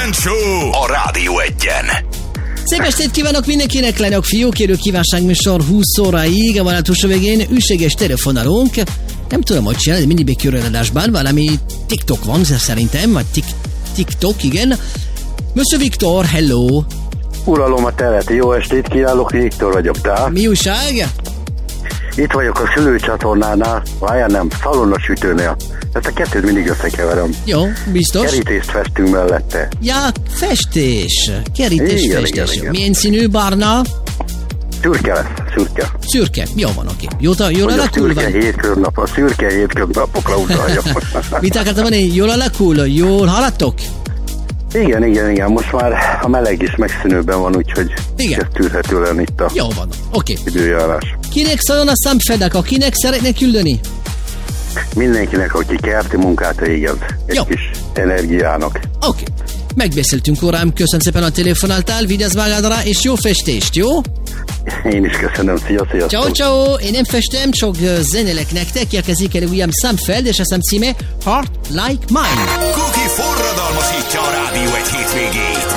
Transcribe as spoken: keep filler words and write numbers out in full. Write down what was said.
Kejfel Show a Rádió Egyen. Szép estét kívánok mindenkinek, lányok, fiúk, kérő kívánságműsor húsz óráig, a vonatúsó végén üséges telefonálunk. Nem tudom, hogy csinálni, mindig még körönadásban, valami TikTok van szerintem, vagy tik, TikTok, igen. Monsieur Viktor, hello! Uralom a teret, jó estét kívánok, Viktor vagyok, te? Mi újság? Itt vagyok a szülőcsatornánál, várjál nem, szalonnasütőnél. Ezt a kettőt mindig összekeverem. Jó, biztos. Kerítést festünk mellette. Ja, festés. Kerítés, igen, festés. Igen, igen. Milyen színű, barna? Szürke lesz, szürke. Szürke, jó van, oké. Jól, jól alakul van? A szürke hétköznap, a szürke hétköznapokra utalja. Mit akartam mondani, jól alakul? Jól haladtok? Igen, igen, igen. Most már a meleg is megszűnőben van, úgyhogy igen. ez tűrhető lenni itt a jó van, oké. időjárás. Kinek szóljon a szemfedek, akinek szeretne küldeni? Mindenkinek, aki kerti munkát végez. Egy jó. Kis energiának. Oké. Megbeszéltünk, órám, köszönöm szépen a telefonáltál, vigyázz magadra, és jó festést, jó? Én is köszönöm, szia, szia. Ciao, ciao, én nem festem, csak zenélek nektek, érkezik el William Samfeld, és a szám címe Heart Like Mine. Cookie forradalmasítja a Rádió Egy hétvégét.